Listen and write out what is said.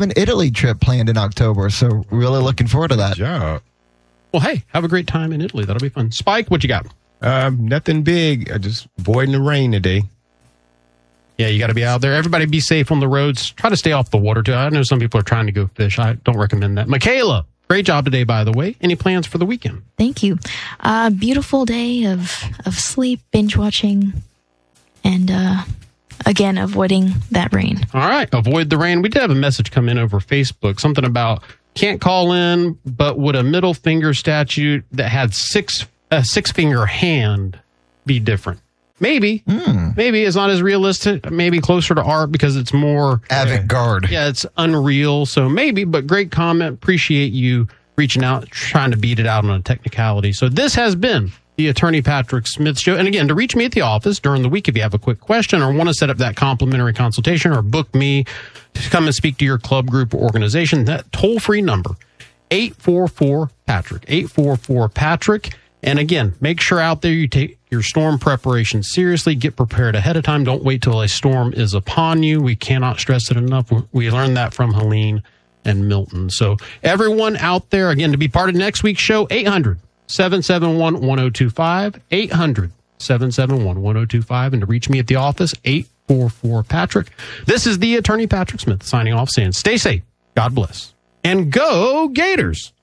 have an Italy trip planned in October, so really looking forward to that. Good job. Well, hey, have a great time in Italy. That'll be fun. Spike, what you got? Nothing big. I just avoiding the rain today. Yeah, you got to be out there. Everybody be safe on the roads. Try to stay off the water, too. I know some people are trying to go fish. I don't recommend that. Michaela, great job today, by the way. Any plans for the weekend? Thank you. Beautiful day of sleep, binge watching, and again, avoiding that rain. All right. Avoid the rain. We did have a message come in over Facebook. Something about can't call in, but would a middle finger statue that had a six-finger hand be different? Maybe. Maybe it's not as realistic. Maybe closer to art because it's more avant-garde. Yeah, it's unreal. So maybe, but great comment. Appreciate you reaching out, trying to beat it out on a technicality. So this has been the Attorney Patrick Smith Show. And again, to reach me at the office during the week, if you have a quick question or want to set up that complimentary consultation or book me to come and speak to your club, group, or organization, that toll-free number, 844-PATRICK, 844-PATRICK. And again, make sure out there you take your storm preparation seriously. Get prepared ahead of time. Don't wait till a storm is upon you. We cannot stress it enough. We learned that from Helene and Milton. So everyone out there, again, to be part of next week's show, 800-771-1025, 800-771-1025. And to reach me at the office, 844-PATRICK. This is the Attorney Patrick Smith signing off saying stay safe, God bless, and go Gators.